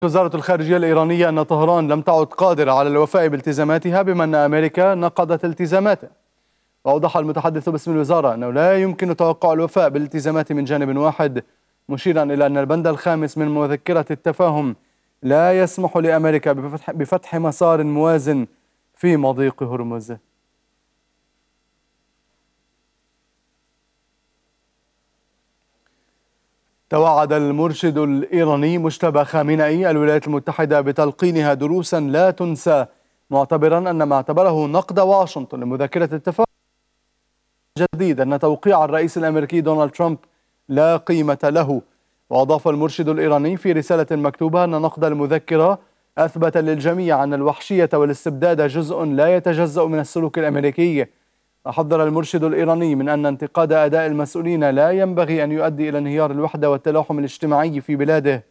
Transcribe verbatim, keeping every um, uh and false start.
وزارة الخارجية الإيرانية أن طهران لم تعد قادرة على الوفاء بالتزاماتها بما أن أمريكا نقضت التزاماته. وأوضح المتحدث باسم الوزارة أنه لا يمكن توقع الوفاء بالالتزامات من جانب واحد، مشيرا إلى أن البند الخامس من مذكرة التفاهم لا يسمح لأمريكا بفتح, بفتح مسار موازن في مضيق هرمز. توعد المرشد الإيراني مجتبى خامنئي الولايات المتحدة بتلقينها دروسا لا تنسى، معتبرا أن ما اعتبره نقد واشنطن لمذكرة التفاهم جديد أن توقيع الرئيس الأمريكي دونالد ترامب لا قيمة له. وأضاف المرشد الإيراني في رسالة مكتوبة أن نقد المذكرة أثبت للجميع أن الوحشية والاستبداد جزء لا يتجزأ من السلوك الأمريكي. حذر المرشد الإيراني من أن انتقاد أداء المسؤولين لا ينبغي أن يؤدي إلى انهيار الوحدة والتلاحم الاجتماعي في بلاده